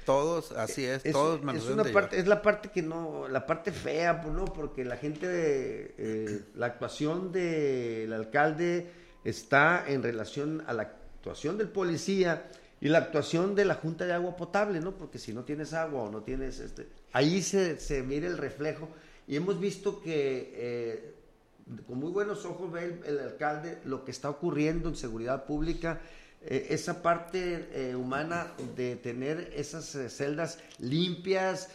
Todos, así es, todos me los es deben una de parte, llevar. es la parte que no, la parte fea, pues no, porque la gente, la actuación del alcalde está en relación a la actuación del policía y la actuación de la Junta de Agua Potable, ¿no? Porque si no tienes agua o no tienes, ahí se mira el reflejo y hemos visto que con muy buenos ojos ve el alcalde lo que está ocurriendo en seguridad pública, esa parte humana de tener esas celdas limpias,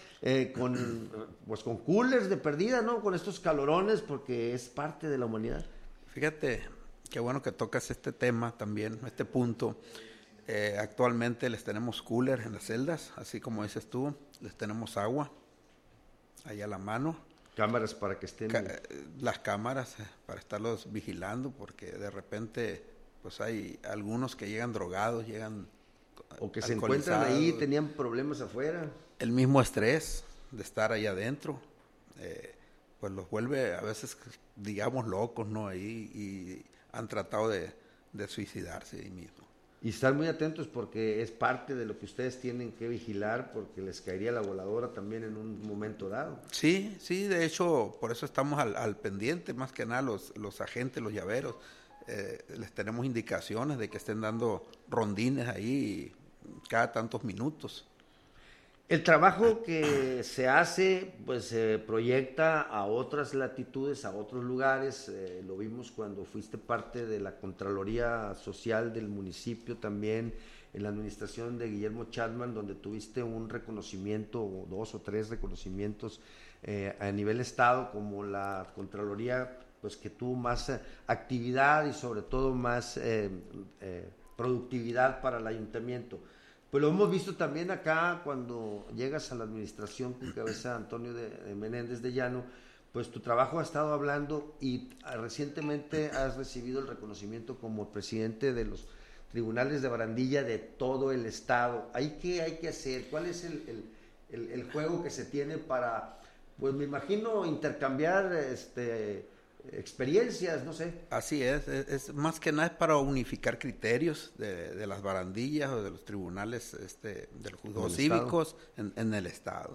pues con coolers de perdida, ¿no? Con estos calorones, porque es parte de la humanidad. Fíjate, qué bueno que tocas este tema también, este punto. Actualmente les tenemos cooler en las celdas, así como dices tú, les tenemos agua ahí a la mano. Cámaras para que estén... Las cámaras para estarlos vigilando, porque de repente pues hay algunos que llegan drogados, llegan o que se encuentran ahí, tenían problemas afuera. El mismo estrés de estar ahí adentro, pues los vuelve a veces, digamos, locos, ¿no? Ahí, y han tratado de suicidarse ahí mismo. Y estar muy atentos porque es parte de lo que ustedes tienen que vigilar, porque les caería la voladora también en un momento dado. Sí, sí, de hecho, por eso estamos al pendiente, más que nada los agentes, los llaveros, les tenemos indicaciones de que estén dando rondines ahí cada tantos minutos. El trabajo que se hace, pues se proyecta a otras latitudes, a otros lugares. Lo vimos cuando fuiste parte de la Contraloría Social del municipio también, en la administración de Guillermo Chapman, donde tuviste un reconocimiento, o 2 o 3 reconocimientos a nivel estado, como la Contraloría, pues que tuvo más actividad y sobre todo más productividad para el ayuntamiento. Pues lo hemos visto también acá cuando llegas a la administración con cabeza Antonio de Menéndez de Llano, pues tu trabajo ha estado hablando y recientemente has recibido el reconocimiento como presidente de los tribunales de barandilla de todo el estado. ¿Ahí qué hay que hacer? ¿Cuál es el juego que se tiene para, pues me imagino, intercambiar experiencias, no sé? Así es más que nada es para unificar criterios de las barandillas o de los tribunales de los juzgados cívicos en el estado,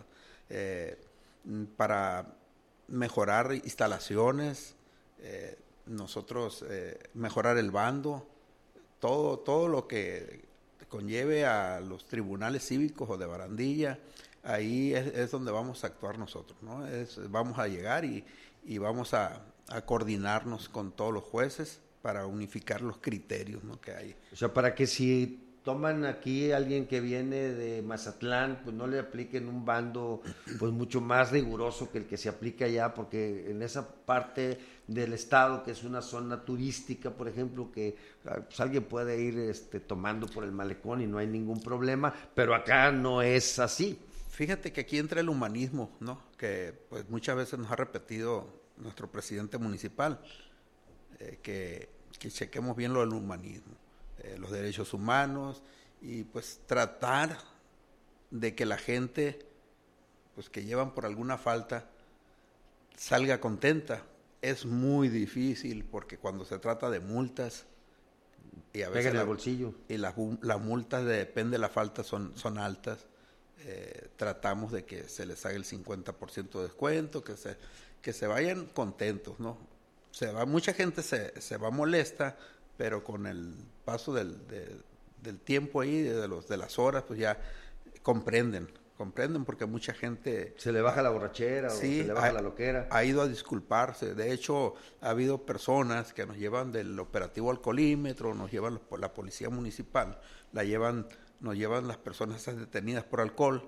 para mejorar instalaciones, nosotros mejorar el bando, todo lo que conlleve a los tribunales cívicos o de barandilla. Ahí es donde vamos a actuar nosotros, ¿no? Vamos a llegar y vamos a coordinarnos con todos los jueces para unificar los criterios, ¿no?, que hay. O sea, para que si toman aquí a alguien que viene de Mazatlán, pues no le apliquen un bando pues mucho más riguroso que el que se aplica allá, porque en esa parte del estado, que es una zona turística, por ejemplo, que pues alguien puede ir tomando por el malecón y no hay ningún problema, pero acá no es así. Fíjate que aquí entra el humanismo, ¿no?, que pues muchas veces nos ha repetido nuestro presidente municipal, que chequemos bien lo del humanismo, los derechos humanos, y pues tratar de que la gente pues que llevan por alguna falta salga contenta. Es muy difícil porque cuando se trata de multas y a veces pegan el bolsillo y las multas depende de la falta son altas, tratamos de que se les haga el 50% de descuento, que se vayan contentos, ¿no? Mucha gente se va molesta, pero con el paso del tiempo ahí, de las horas, pues ya comprenden porque mucha gente... Se le baja la borrachera, sí, o se le baja la loquera. Ha ido a disculparse. De hecho, ha habido personas que nos llevan del operativo alcoholímetro, nos llevan la policía municipal, nos llevan las personas esas detenidas por alcohol,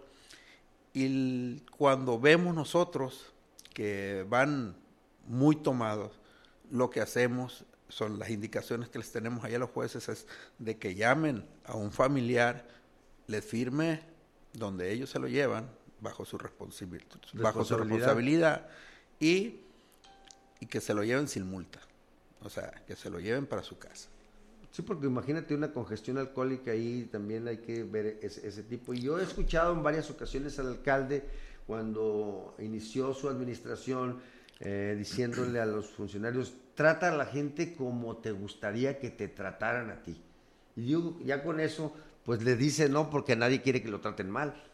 y cuando vemos nosotros que van muy tomados, lo que hacemos son las indicaciones que les tenemos ahí a los jueces es de que llamen a un familiar, les firme donde ellos se lo llevan bajo su responsabilidad y que se lo lleven sin multa, o sea, que se lo lleven para su casa. Sí, porque imagínate una congestión alcohólica ahí, también hay que ver ese tipo. Y yo he escuchado en varias ocasiones al alcalde cuando inició su administración diciéndole a los funcionarios, trata a la gente como te gustaría que te trataran a ti. Y yo ya con eso, pues le dice no, porque nadie quiere que lo traten mal.